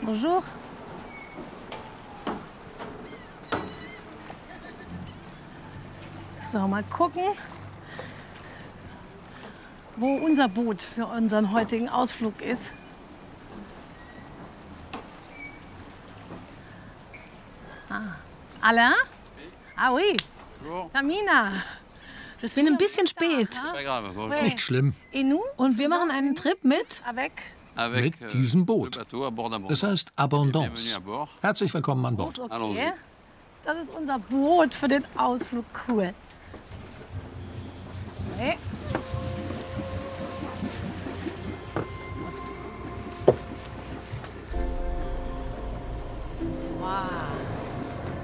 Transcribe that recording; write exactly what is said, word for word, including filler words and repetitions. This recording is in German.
Bonjour. So, mal gucken, wo unser Boot für unseren heutigen Ausflug ist. Ah. Alain? Ah oui. Tamina. Ich bin ein bisschen spät. Nicht schlimm. Und wir machen einen Trip mit? Mit diesem Boot. Das heißt Abondance. Herzlich willkommen an Bord. Okay. Das ist unser Boot für den Ausflug. Cool. Okay.